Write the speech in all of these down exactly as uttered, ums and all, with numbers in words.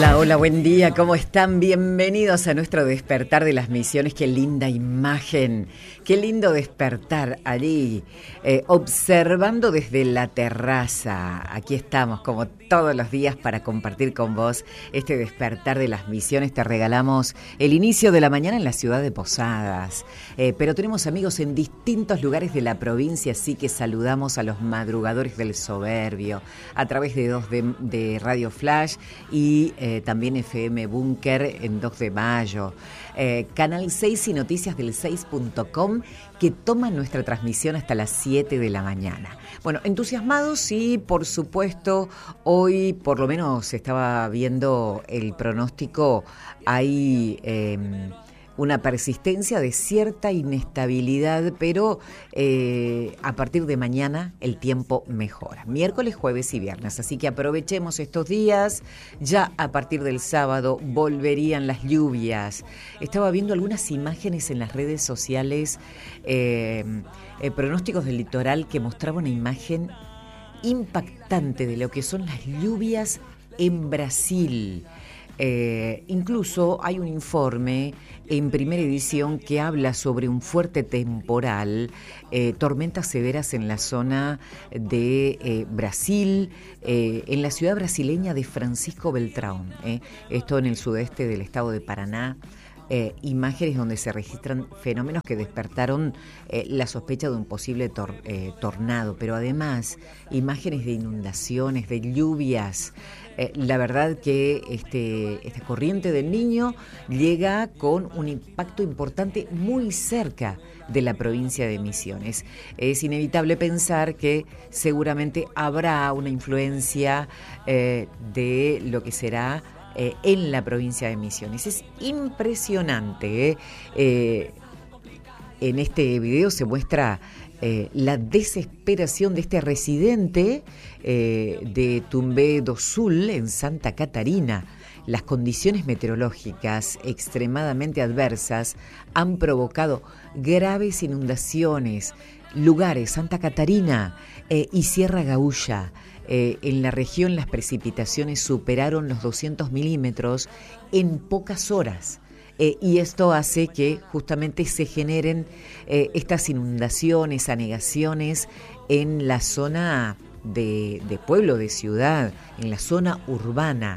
Hola, hola, buen día, ¿cómo están? Bienvenidos a nuestro despertar de las misiones. Qué linda imagen, qué lindo despertar allí, eh, observando desde la terraza. Aquí estamos como todos los días para compartir con vos este despertar de las misiones. Te regalamos el inicio de la mañana en la ciudad de Posadas, eh, pero tenemos amigos en distintos lugares de la provincia, así que saludamos a los madrugadores del soberbio a través de dos de, de Radio Flash y eh, también F M Búnker en dos de mayo, eh, Canal seis y Noticias del seis punto com, que toman nuestra transmisión hasta las siete de la mañana. Bueno, entusiasmados y por supuesto hoy por lo menos estaba viendo el pronóstico, hay eh, una persistencia de cierta inestabilidad, pero eh, a partir de mañana el tiempo mejora. Miércoles, jueves y viernes, así que aprovechemos estos días. Ya a partir del sábado volverían las lluvias. Estaba viendo algunas imágenes en las redes sociales, eh, eh, pronósticos del litoral, que mostraba una imagen impactante de lo que son las lluvias en Brasil. Eh, incluso hay un informe en primera edición que habla sobre un fuerte temporal, eh, tormentas severas en la zona de eh, Brasil, eh, en la ciudad brasileña de Francisco Beltrão, eh, esto en el sudeste del estado de Paraná. Eh, imágenes donde se registran fenómenos que despertaron eh, la sospecha de un posible tor- eh, tornado, pero además imágenes de inundaciones, de lluvias. Eh, la verdad que este, esta corriente del Niño llega con un impacto importante muy cerca de la provincia de Misiones. Es inevitable pensar que seguramente habrá una influencia eh, de lo que será Eh, en la provincia de Misiones. Es impresionante, ¿eh? Eh, en este video se muestra eh, la desesperación de este residente eh, de Tumbé do Sul, en Santa Catarina. Las condiciones meteorológicas extremadamente adversas han provocado graves inundaciones. Lugares, Santa Catarina eh, y Sierra Gaúcha. Eh, en la región las precipitaciones superaron los doscientos milímetros en pocas horas. Eh, y esto hace que justamente se generen eh, estas inundaciones, anegaciones en la zona de, de pueblo, de ciudad, en la zona urbana.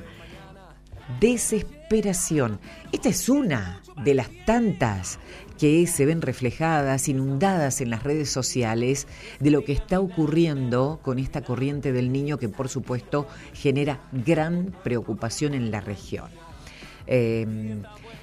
Desesperación. Esta es una de las tantas que se ven reflejadas, inundadas en las redes sociales, de lo que está ocurriendo con esta corriente del Niño, que por supuesto genera gran preocupación en la región. Eh,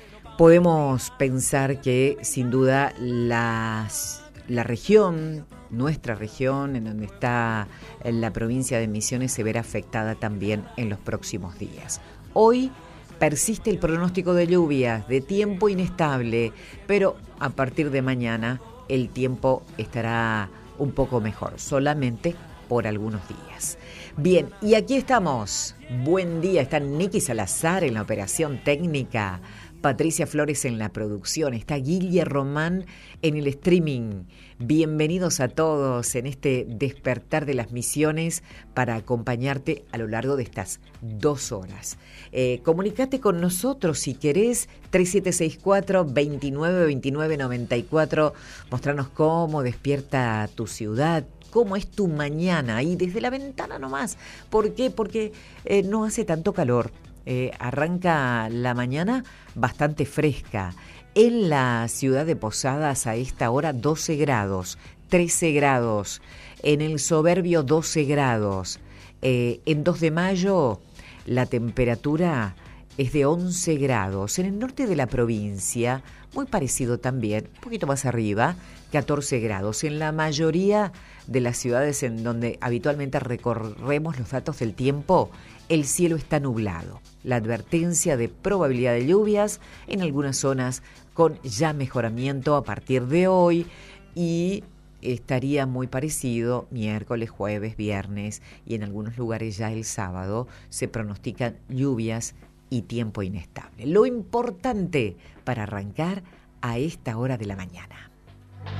podemos pensar que sin duda las, la región, nuestra región, en donde está la provincia de Misiones, se verá afectada también en los próximos días. Hoy persiste el pronóstico de lluvias, de tiempo inestable, pero a partir de mañana el tiempo estará un poco mejor, solamente por algunos días. Bien, y aquí estamos. Buen día, está Nicky Salazar en la operación técnica, Patricia Flores en la producción, está Guille Román en el streaming. Bienvenidos a todos en este despertar de las misiones para acompañarte a lo largo de estas dos horas. Eh, comunicate con nosotros si querés, tres siete seis cuatro, dos nueve dos nueve nueve cuatro, mostrarnos cómo despierta tu ciudad, cómo es tu mañana, ahí desde la ventana nomás. ¿Por qué? Porque eh, no hace tanto calor. Eh, arranca la mañana bastante fresca. En la ciudad de Posadas a esta hora doce grados, trece grados. En el Soberbio doce grados. Eh, en dos de mayo la temperatura es de once grados. En el norte de la provincia, muy parecido también, un poquito más arriba, catorce grados. En la mayoría de las ciudades en donde habitualmente recorremos los datos del tiempo, el cielo está nublado. La advertencia de probabilidad de lluvias en algunas zonas con ya mejoramiento a partir de hoy, y estaría muy parecido miércoles, jueves, viernes, y en algunos lugares ya el sábado se pronostican lluvias y tiempo inestable. Lo importante para arrancar a esta hora de la mañana.